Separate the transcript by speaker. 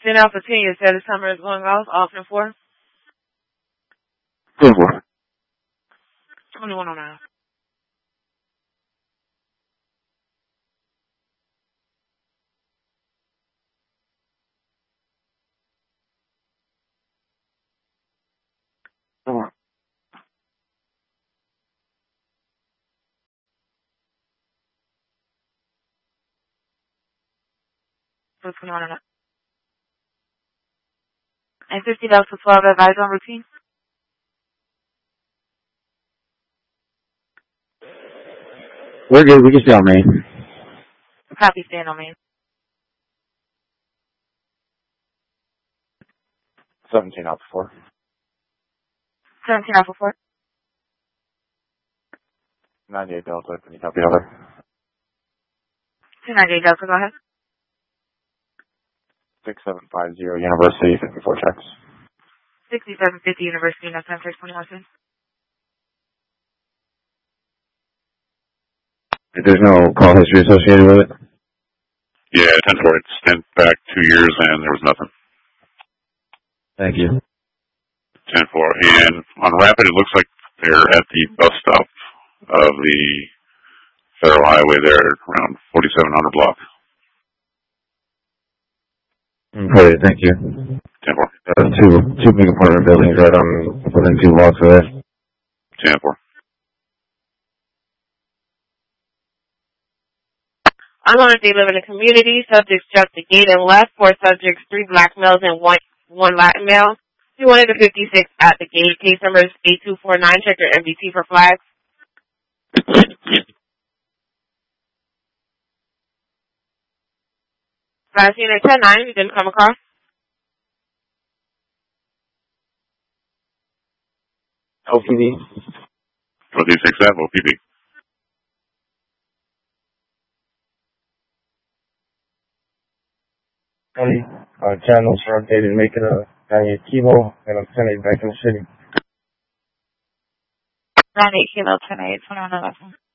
Speaker 1: 10 Alpha 10, your status timer is going off. Option 4.
Speaker 2: 10-4.
Speaker 1: 2109.
Speaker 2: Come on.
Speaker 1: What's going on? And 50 Delta 12, advise on routine.
Speaker 2: We're good. We can stay on main.
Speaker 1: Copy, stand on main.
Speaker 2: 17 Alpha 4.
Speaker 1: 17 Alpha 4.
Speaker 2: 98 Delta. Can you copy other?
Speaker 1: 298 Delta, go ahead.
Speaker 2: 6750 University 54 checks.
Speaker 1: 6750 University, no time, 21
Speaker 2: There's no call history associated with it?
Speaker 3: Yeah, 10-4. It's sent back 2 years and there was nothing.
Speaker 2: Thank you.
Speaker 3: 10-4. And on Rapid, it looks like they're at the bus stop of the Federal Highway there around 4700 block.
Speaker 2: Okay, thank you.
Speaker 3: 10-4.
Speaker 2: Two big apartment buildings right on within 2 blocks of there.
Speaker 3: 10-4.
Speaker 1: Unarmed, they live in the community. Subjects jumped the gate and left. 4 subjects, 3 black males and one Latin male. 256 at the gate. Case numbers 8249. Check your MDT for flags. Last unit 10-9. You didn't come across.
Speaker 2: LPD.
Speaker 3: 436F, OPB.
Speaker 2: Channels are updated, making a 98 kilo, and I'm sending it back in the city.
Speaker 1: 98 kilo, 10-8, 2111.